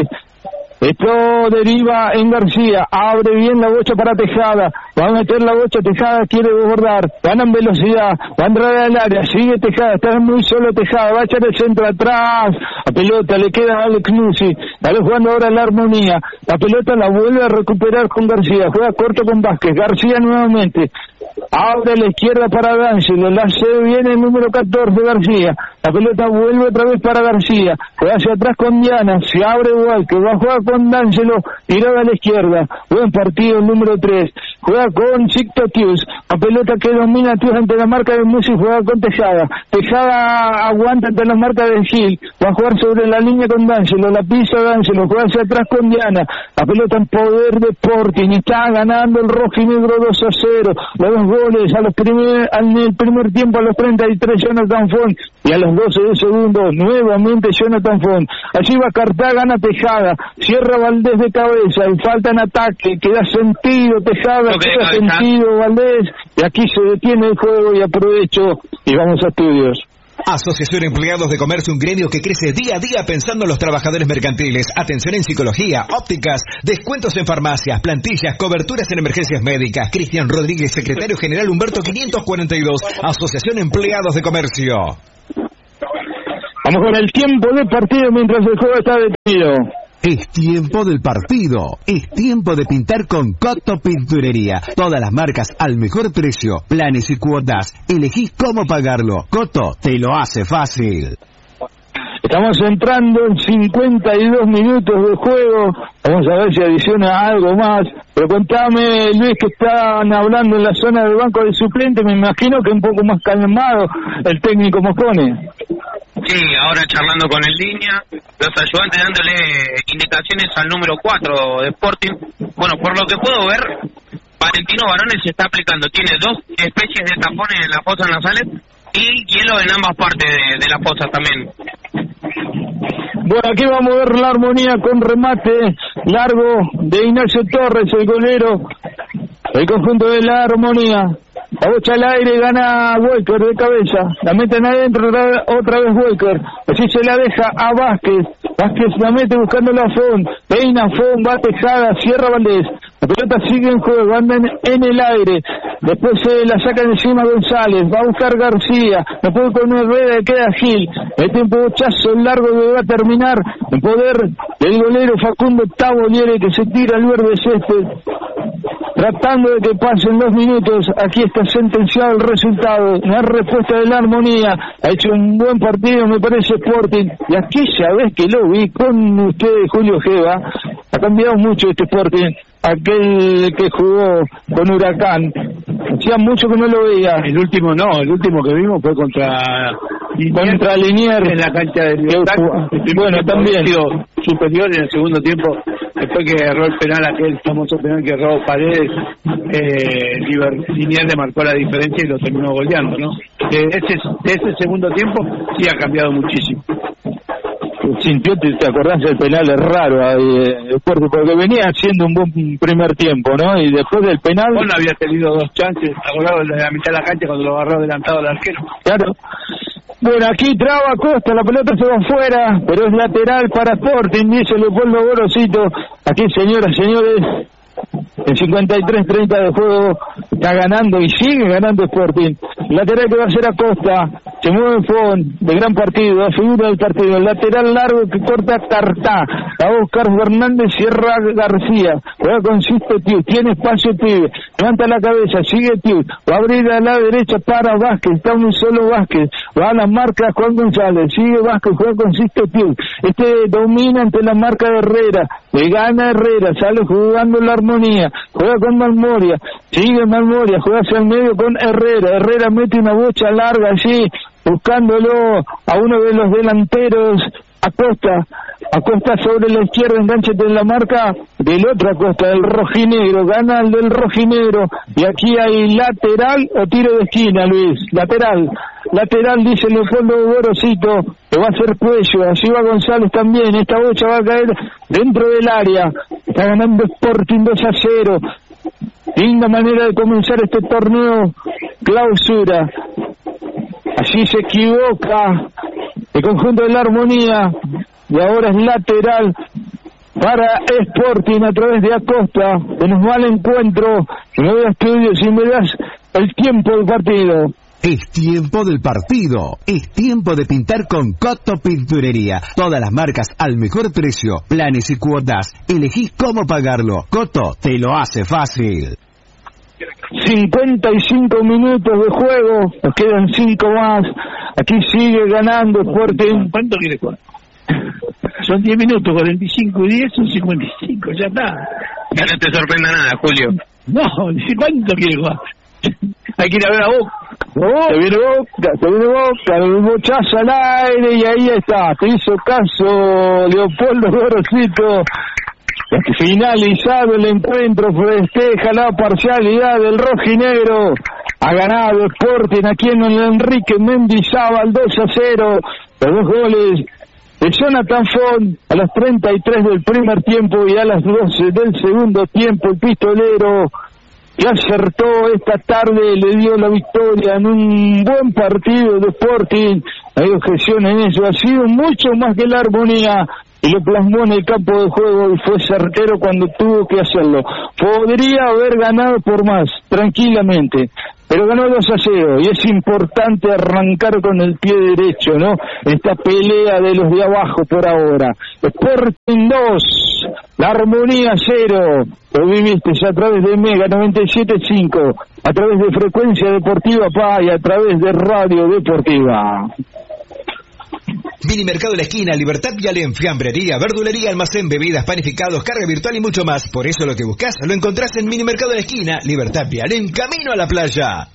Esto deriva en García, abre bien la bocha para Tejada, va a meter la bocha, Tejada quiere desbordar, gana en velocidad, va a entrar al área, sigue Tejada, está muy solo Tejada, va a echar el centro atrás, la pelota le queda a Alex Nusi, sale jugando ahora la Armonía, la pelota la vuelve a recuperar con García, juega corto con Vázquez, García nuevamente, abre a la izquierda para D'Angelo, la se viene el número catorce García, la pelota vuelve otra vez para García, juega hacia atrás con Diana, se abre Walker, va a jugar con D'Angelo, tirada a la izquierda, buen partido el número tres, juega con Sicto Tius, la pelota que domina Tius ante la marca de Musi, juega con Tejada, Tejada aguanta ante la marca de Gil, va a jugar sobre la línea con D'Angelo, la pisa D'Angelo, juega hacia atrás con Diana, la pelota en poder de Sporting, está ganando el rojo y negro dos a cero, los dos goles a los primer, en el primer tiempo a los treinta y tres Jonathan Font y a los doce de segundo nuevamente Jonathan Font, allí va Cartá, gana Tejada, cierra Valdés de cabeza y falta en ataque, queda sentido Tejada, okay, queda sentido Valdés y aquí se detiene el juego y aprovecho y vamos a estudios. Asociación Empleados de Comercio, un gremio que crece día a día pensando en los trabajadores mercantiles. Atención en psicología, ópticas, descuentos en farmacias, plantillas, coberturas en emergencias médicas. Cristian Rodríguez, secretario general, Humberto quinientos cuarenta y dos. Asociación Empleados de Comercio. Vamos con el tiempo de partido mientras el juego está detenido. Es tiempo del partido. Es tiempo de pintar con Coto Pinturería. Todas las marcas al mejor precio. Planes y cuotas. Elegís cómo pagarlo. Coto te lo hace fácil. Estamos entrando en cincuenta y dos minutos de juego. Vamos a ver si adiciona algo más. Pero contame, Luis, que están hablando en la zona del banco del suplente. Me imagino que un poco más calmado el técnico Moscone. Sí, ahora charlando con el línea, los ayudantes dándole indicaciones al número cuatro de Sporting. Bueno, por lo que puedo ver, Valentino Barones se está aplicando. Tiene dos especies de tapones en las fosas nasales y hielo en ambas partes de, de las pozas también. Bueno, aquí vamos a ver la Armonía con remate largo de Ignacio Torres, el golero, el conjunto de la Armonía. La bocha al aire, gana Walker de cabeza, la meten adentro otra vez Walker, así se la deja a Vázquez, Vázquez la mete buscando la Fon, peina Fon, va Tejada, cierra Valdés, la pelota sigue en juego, andan en el aire, después se la saca encima González, va a buscar García, no puede con una rueda, queda Gil, el tiempo bochazo largo que va a terminar en poder del golero Facundo Taboliere, que se tira al verde césped, tratando de que pasen dos minutos. Aquí está sentenciado el resultado, la respuesta de la Armonía, ha hecho un buen partido, me parece, Sporting, y aquella vez que lo vi con ustedes, Julio Geva, ha cambiado mucho este Sporting, aquel que jugó con Huracán, hacía mucho que no lo veía. El último no, el último que vimos fue contra contra Liniers en la cancha de Libertad. Bueno, también superior en el segundo tiempo, después que erró el penal, aquel famoso penal que erró Paredes, eh, Liniers le marcó la diferencia y lo terminó goleando, ¿no? De ese, de ese segundo tiempo sí ha cambiado muchísimo. Sintió, ¿te, te acordás del penal? Es raro, eh, porque venía haciendo un buen primer tiempo, ¿no? Y después del penal... Bueno, había tenido dos chances, acordado de la mitad de la cancha cuando lo agarró adelantado el arquero. Claro. Bueno, aquí traba Costa, la pelota se va afuera, pero es lateral para Sporting, dice Leopoldo Gorosito. Aquí, señoras, señores, el cincuenta y tres treinta de juego está ganando y sigue ganando Sporting. Lateral que va a ser Acosta, se mueve Fon, de gran partido, la figura del partido. Lateral largo que corta Tartá, va a buscar Fernández, cierra García, juega con Sisto Tiu, tiene espacio Tiu, levanta la cabeza, sigue Tiu, va a abrir a la derecha para Vázquez, está un solo Vázquez, va a la marca Juan González, sigue Vázquez, juega con Sisto Tiu, este domina ante la marca de Herrera, le gana Herrera, sale jugando la Armonía, juega con Malmoria, sigue Malmoria, juega hacia el medio con Herrera, Herrera mete una bocha larga allí, buscándolo a uno de los delanteros, Acosta, Acosta sobre la izquierda, enganchete en la marca del otro Acosta, del rojinegro, gana el del rojinegro, y aquí hay lateral o tiro de esquina, Luis, lateral, lateral dice Leopoldo Gorosito, que va a ser Cuello, así va González también, esta bocha va a caer dentro del área, está ganando Sporting dos a cero, linda manera de comenzar este torneo clausura. Allí se equivoca el conjunto de la Armonía y ahora es lateral para Sporting a través de Acosta, que nos va al encuentro. Si me voy a estudio, si me das el tiempo del partido. Es tiempo del partido. Es tiempo de pintar con Coto Pinturería. Todas las marcas al mejor precio, planes y cuotas. Elegís cómo pagarlo. Coto te lo hace fácil. cincuenta y cinco minutos de juego, nos quedan cinco más. Aquí sigue ganando Sporting. ¿Cuánto quiere jugar? Son diez minutos, cuarenta y cinco y diez son cincuenta y cinco, ya está. Que no te sorprenda nada, Julio. No, ¿cuánto quiere jugar? Hay que ir a ver a Boca. Oh, se viene Boca, se viene Boca, el bochazo al aire y ahí está. Te hizo caso Leopoldo Gorosito. Finalizado el encuentro, festeja la parcialidad del rojinegro. Ha ganado Sporting aquí en el Enrique Mendizábal dos a cero. Los dos goles de Jonathan Font a las treinta y tres del primer tiempo y a las doce del segundo tiempo. El pistolero que acertó esta tarde le dio la victoria en un buen partido de Sporting. Hay objeción en eso, ha sido mucho más que la Armonía y lo plasmó en el campo de juego y fue certero cuando tuvo que hacerlo. Podría haber ganado por más, tranquilamente, pero ganó dos a cero y es importante arrancar con el pie derecho, ¿no? Esta pelea de los de abajo por ahora. Sporting dos, la Armonía cero. Lo viviste a través de Mega noventa y siete punto cinco, a través de Frecuencia Deportiva P A y a través de Radio Deportiva. Mini Mercado La Esquina, Libertad Vialén, fiambrería, verdulería, almacén, bebidas, panificados, carga virtual y mucho más. Por eso lo que buscas lo encontrás en Mini Mercado La Esquina, Libertad Vialén, camino a la playa.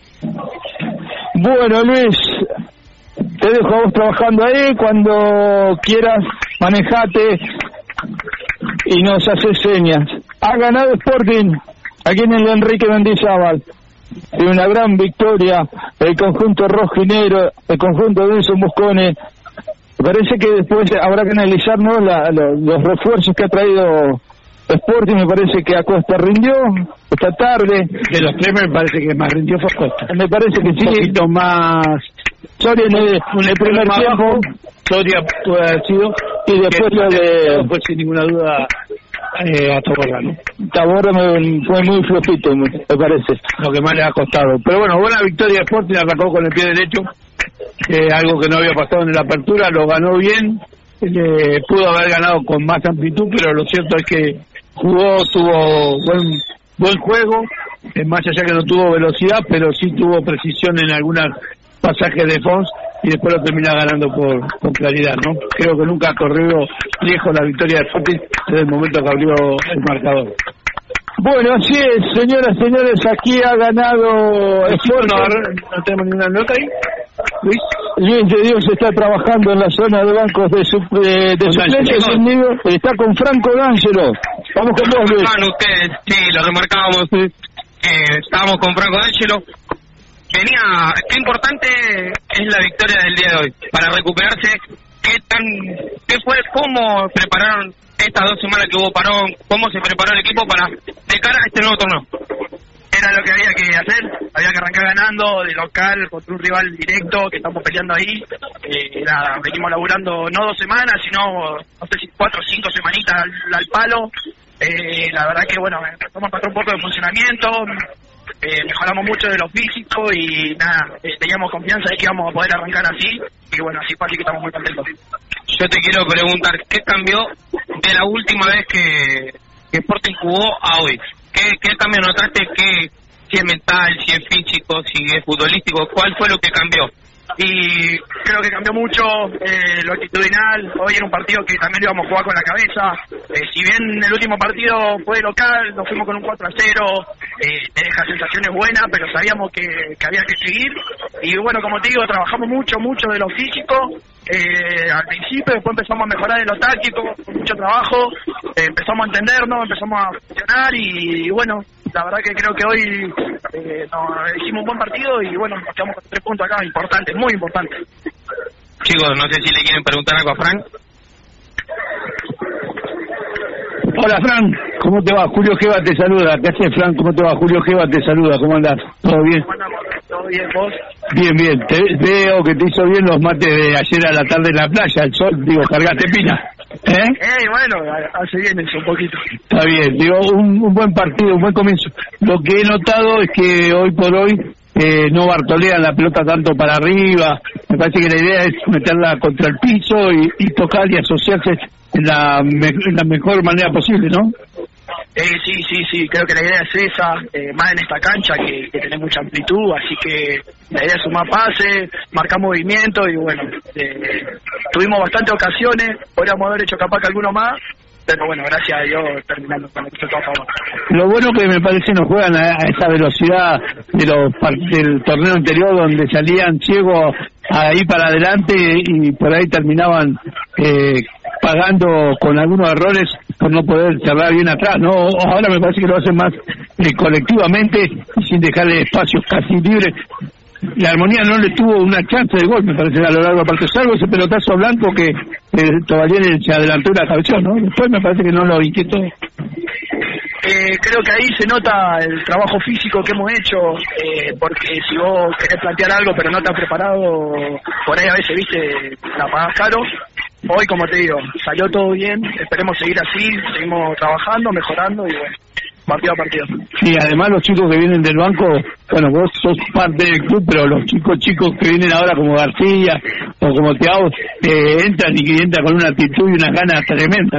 Bueno, Luis, te dejo a vos trabajando ahí. Cuando quieras, manejate y nos haces señas. Ha ganado Sporting aquí en el Enrique Mendizábal. y una gran victoria el conjunto rojinegro, el conjunto de Enzo Moscone. Me parece que después habrá que analizar, ¿no?, la, la, los refuerzos que ha traído Sporting. Me parece que Acosta rindió esta tarde. De los tres me parece que más rindió fue Acosta. Me parece que sí. Un poquito más... Soria en el, en el primer tiempo. Soria puede haber sido. Y después lo de... Después, sin ninguna duda, eh, a Taborda, ¿no? Taborda me, fue muy flojito, me, me parece. Lo que más le ha costado. Pero bueno, buena victoria de Sporting, arrancó con el pie derecho. Eh, algo que no había pasado en la apertura, lo ganó bien. Eh, pudo haber ganado con más amplitud, pero lo cierto es que jugó, tuvo buen buen juego, eh, más allá que no tuvo velocidad, pero sí tuvo precisión en algunos pasajes de Fons y después lo termina ganando por con claridad, ¿no? Creo que nunca ha corrido lejos la victoria de Sporting desde el momento que abrió el marcador. Bueno, así es, señoras y señores, aquí ha ganado Sporting. No, no tenemos ninguna nota ahí. Luis. Luis de Dios está trabajando en la zona de bancos de, su, de, de suplentes. Está con Franco D'Angelo. Vamos con vos, Luis. Ustedes, sí, lo remarcábamos. Eh, estábamos con Franco D'Angelo. Venía, qué importante es la victoria del día de hoy para recuperarse. Qué tan, qué fue, cómo prepararon estas dos semanas que hubo parón, cómo se preparó el equipo para de cara a este nuevo torneo. Era lo que había que hacer, había que arrancar ganando de local contra un rival directo que estamos peleando ahí. Eh, nada, venimos laburando no dos semanas, sino no sé si cuatro o cinco semanitas al, al palo. Eh, la verdad que bueno, empezamos a encontrar un poco de funcionamiento, eh, mejoramos mucho de lo físico y nada, eh, teníamos confianza de que íbamos a poder arrancar así y bueno, así fue, así que estamos muy contentos. Yo te quiero preguntar, ¿qué cambió de la última vez que, que Sporting jugó a hoy? ¿Qué, qué cambio notaste? ¿Qué, si es mental, si es físico, si es futbolístico? ¿Cuál fue lo que cambió? Y creo que cambió mucho eh, lo actitudinal. Hoy era un partido que también íbamos a jugar con la cabeza. Eh, si bien el último partido fue local, nos fuimos con un cuatro a cero, eh, te deja sensaciones buenas, pero sabíamos que, que había que seguir. Y bueno, como te digo, trabajamos mucho, mucho de lo físico. Eh, al principio, después empezamos a mejorar en lo táctico, con mucho trabajo, eh, empezamos a entendernos, empezamos a funcionar y, y bueno, la verdad que creo que hoy eh, nos hicimos un buen partido y bueno, nos quedamos con tres puntos acá, importante, muy importante. Chicos, no sé si le quieren preguntar algo a Frank. Hola, Fran, ¿cómo te va? Julio Geva te saluda. ¿Qué haces, Fran? ¿Cómo te va? Julio Geva te saluda. ¿Cómo andás? ¿Todo bien? ¿Todo bien, vos? Bien, bien. Te, veo que te hizo bien los mates de ayer a la tarde en la playa. El sol, digo, cargaste pila. ¿Eh? Eh, bueno, hace bien eso un poquito. Está bien, digo, un, un buen partido, un buen comienzo. Lo que he notado es que hoy por hoy eh, no bartolean la pelota tanto para arriba. Me parece que la idea es meterla contra el piso y, y tocar y asociarse en la, me, en la mejor manera posible, ¿no? Eh, sí, sí, sí, creo que la idea es esa, eh, más en esta cancha que, que tiene mucha amplitud, así que la idea es sumar pases, marcar movimiento y bueno, eh, tuvimos bastantes ocasiones, podríamos haber hecho capaz que alguno más, pero bueno, gracias a Dios terminando con el todo a favor. Lo bueno que me parece no juegan a, a esa velocidad de los del torneo anterior donde salían ciegos ahí para adelante y por ahí terminaban eh, pagando con algunos errores por no poder cerrar bien atrás, ¿no? Ahora me parece que lo hacen más eh, colectivamente y sin dejarle espacios casi libres. La Armonía no le tuvo una chance de gol, me parece, a lo largo del partido, salvo ese pelotazo blanco que eh, todavía se adelantó una cabezón, ¿no? Después me parece que no lo inquietó. Eh, creo que ahí se nota el trabajo físico que hemos hecho, eh, porque si vos querés plantear algo pero no estás preparado, por ahí a veces, viste, la pagás caro. Hoy, como te digo, salió todo bien, esperemos seguir así, seguimos trabajando, mejorando y bueno, partido a partido. Sí, además los chicos que vienen del banco, bueno, vos sos parte del club, pero los chicos chicos que vienen ahora como García o como Thiago, eh, entran y entran con una actitud y unas ganas tremendas.